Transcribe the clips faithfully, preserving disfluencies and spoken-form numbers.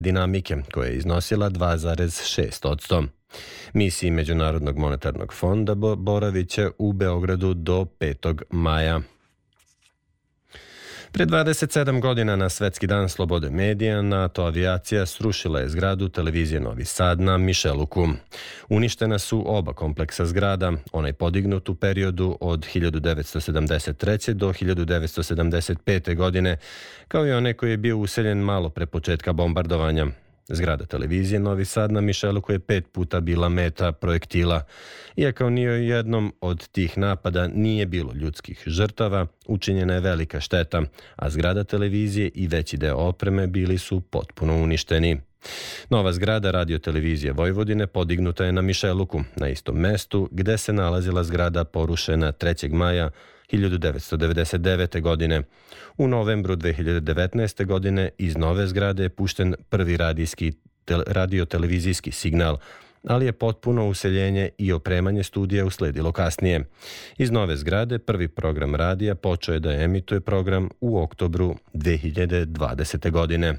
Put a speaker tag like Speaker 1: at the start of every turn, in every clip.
Speaker 1: dinamike, koja je iznosila dva zarez šest posto. Misiji Međunarodnog monetarnog fonda boravit će u Beogradu do petog maja. Pre dvadeset sedam godina na Svetski dan slobode medija NATO avijacija srušila je zgradu televizije Novi Sad na Mišeluku. Uništena su oba kompleksa zgrada, onaj podignut u periodu od hiljadu devetsto sedamdeset treće. do hiljadu devetsto sedamdeset pete. godine, kao i onaj koji je bio useljen malo pre početka bombardovanja. Zgrada televizije Novi Sad na Mišeluku je pet puta bila meta projektila. Iako ni u jednom od tih napada nije bilo ljudskih žrtava, učinjena je velika šteta, a zgrada televizije i veći deo opreme bili su potpuno uništeni. Nova zgrada Radio-televizije Vojvodine podignuta je na Mišeluku, na istom mestu gde se nalazila zgrada porušena trećeg maja hiljadu devetsto devedeset devete. godine. U novembru dve hiljade devetnaeste. godine iz nove zgrade je pušten prvi radijski radio-televizijski signal, ali je potpuno useljenje i opremanje studija usledilo kasnije. Iz nove zgrade prvi program radija počeo je da emituje program u oktobru dve hiljade dvadesete. godine.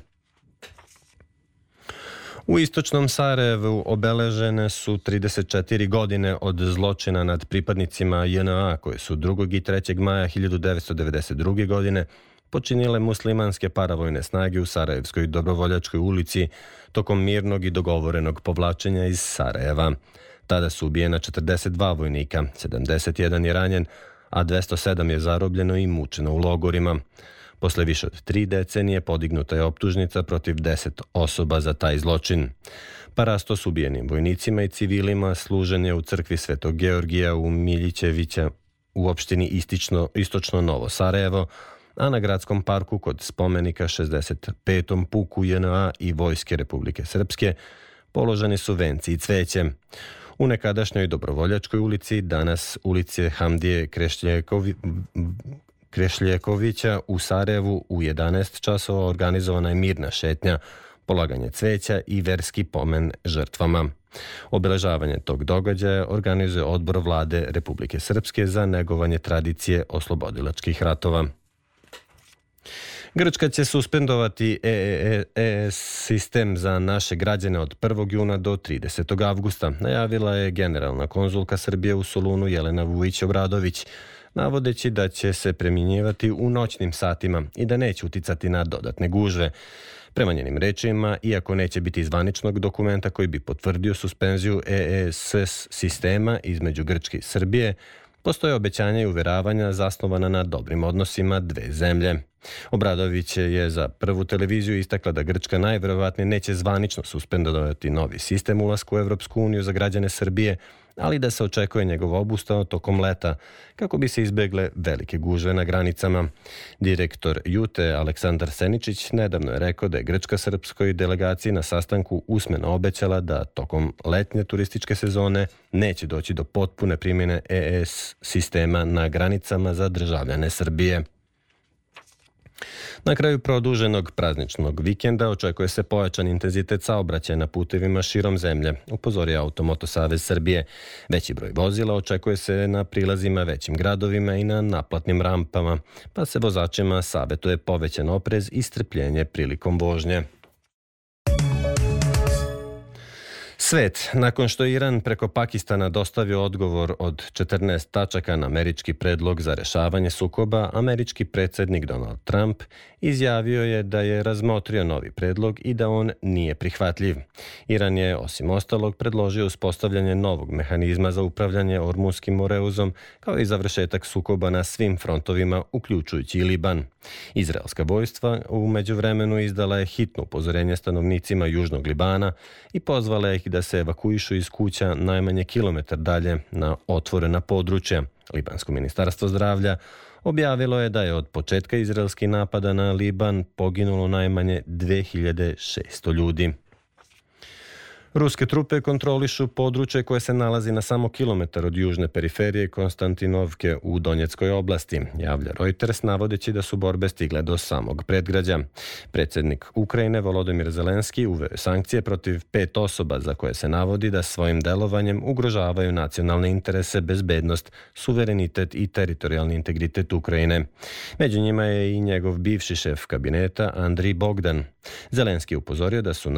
Speaker 1: U istočnom Sarajevu obeležene su trideset četiri godine od zločina nad pripadnicima J N A koje su drugog i trećeg maja hiljadu devetsto devedeset druge. godine počinile muslimanske paravojne snage u Sarajevskoj Dobrovoljačkoj ulici tokom mirnog i dogovorenog povlačenja iz Sarajeva. Tada su ubijena četrdeset dva vojnika, sedamdeset jedan je ranjen, a dvesta sedam je zarobljeno i mučeno u logorima. Posle više od tri decenije podignuta je optužnica protiv deset osoba za taj zločin. Parasto s ubijenim vojnicima i civilima služen je u crkvi Svetog Georgija u Miljićevića u opštini Istično, Istočno Novo Sarajevo, a na gradskom parku kod spomenika šezdeset petom puku J N A i Vojske Republike Srpske položeni su venci i cveće. U nekadašnjoj Dobrovoljačkoj ulici, danas ulice Hamdije Krešljekovi, Krešljekovića u Sarajevu u jedanaest časova organizovana je mirna šetnja, polaganje cveća i verski pomen žrtvama. Obeležavanje tog događaja organizuje Odbor Vlade Republike Srpske za negovanje tradicije oslobodilačkih ratova. Grčka će suspendovati E E E S sistem za naše građane od prvog juna do tridesetog avgusta, najavila je generalna konzulka Srbije u Solunu Jelena Vujić-Obradović, navodeći da će se primjenjivati u noćnim satima i da neće uticati na dodatne gužve. Prema njenim rečima, iako neće biti zvaničnog dokumenta koji bi potvrdio suspenziju E E S sistema između Grčke i Srbije, postoje obećanja i uveravanja zasnovana na dobrim odnosima dve zemlje. Obradović je za Prvu televiziju istakla da Grčka najverovatnije neće zvanično suspendovati novi sistem ulaska u Evropsku uniju za građane Srbije, ali da se očekuje njegov obustav tokom leta kako bi se izbegle velike gužve na granicama. Direktor Jute Aleksandar Seničić nedavno je rekao da je Grčka srpskoj delegaciji na sastanku usmeno obećala da tokom letnje turističke sezone neće doći do potpune primjene E E S sistema na granicama za državljane Srbije. Na kraju produženog prazničnog vikenda očekuje se pojačan intenzitet saobraćaja na putevima širom zemlje, upozorio Automoto Savez Srbije. Veći broj vozila očekuje se na prilazima većim gradovima i na naplatnim rampama, pa se vozačima savetuje povećan oprez i strpljenje prilikom vožnje. Svet, nakon što je Iran preko Pakistana dostavio odgovor od četrnaest tačaka na američki predlog za rešavanje sukoba, američki predsjednik Donald Trump izjavio je da je razmotrio novi predlog i da on nije prihvatljiv. Iran je, osim ostalog, predložio uspostavljanje novog mehanizma za upravljanje Ormunskim moreuzom, kao i završetak sukoba na svim frontovima, uključujući i Liban. Izraelska vojska u međuvremenu izdala je hitno upozorenje stanovnicima Južnog Libana i pozvala ih da se evakuišu iz kuća najmanje kilometar dalje na otvorena područja. Libansko ministarstvo zdravlja objavilo je da je od početka izraelskih napada na Liban poginulo najmanje dve hiljade šesto ljudi. Ruske trupe kontrolišu područje koje se nalazi na samo kilometar od južne periferije Konstantinovke u Donjeckoj oblasti, javlja Reuters, navodeći da su borbe stigle do samog predgrađa. Predsjednik Ukrajine Volodymyr Zelenski uveo sankcije protiv pet osoba za koje se navodi da svojim delovanjem ugrožavaju nacionalne interese, bezbednost, suverenitet i teritorijalni integritet Ukrajine. Među njima je i njegov bivši šef kabineta Andrij Bogdan. Zelenski upozorio da su